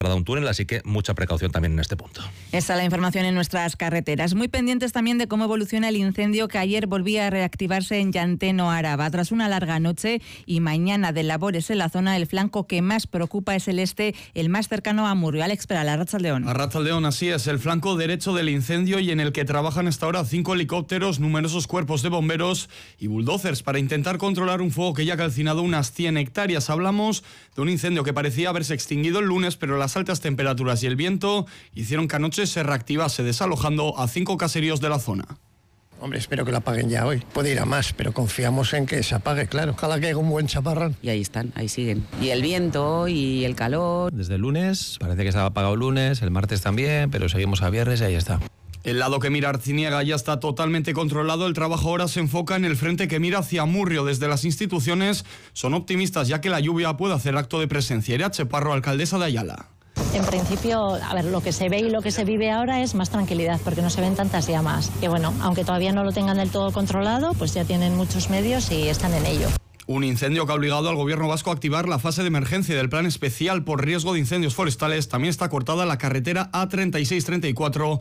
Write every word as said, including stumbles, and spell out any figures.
de un túnel, así que mucha precaución también en este punto. Esta es la información en nuestras carreteras. Muy pendientes también de cómo evoluciona el incendio que ayer volvía a reactivarse en Llanteno, Araba. Tras una larga noche y mañana de labores en la zona, el flanco que más preocupa es el este, el más cercano a Amurrio. Alex Peral, Arratsaldeon. Arratsaldeon, así es, el flanco derecho del incendio y en el que trabajan hasta ahora cinco helicópteros, numerosos cuerpos de bomberos y bulldozers para intentar controlar un fuego que ya ha calcinado unas cien hectáreas. Hablamos de un incendio que parecía haberse extinguido el lunes, pero las altas temperaturas y el viento hicieron que anoche se reactivase, desalojando a cinco caseríos de la zona. Hombre, espero que la apaguen ya hoy. Puede ir a más, pero confiamos en que se apague, claro. Ojalá que haya un buen chaparrón. Y ahí están, ahí siguen. Y el viento y el calor. Desde el lunes, parece que se ha apagado el lunes, el martes también, pero seguimos a viernes y ahí está. El lado que mira Arciniega ya está totalmente controlado. El trabajo ahora se enfoca en el frente que mira hacia Amurrio. Desde las instituciones son optimistas, ya que la lluvia puede hacer acto de presencia. Irache Parro, alcaldesa de Ayala. En principio, a ver, lo que se ve y lo que se vive ahora es más tranquilidad, porque no se ven tantas llamas. Que bueno, aunque todavía no lo tengan del todo controlado, pues ya tienen muchos medios y están en ello. Un incendio que ha obligado al gobierno vasco a activar la fase de emergencia del plan especial por riesgo de incendios forestales. También está cortada la carretera A treinta y seis treinta y cuatro